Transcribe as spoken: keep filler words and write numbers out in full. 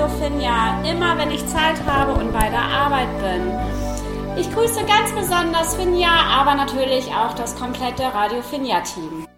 Finja, immer wenn ich Zeit habe und bei der Arbeit bin. Ich grüße ganz besonders Finja, aber natürlich auch das komplette Radio Finja Team.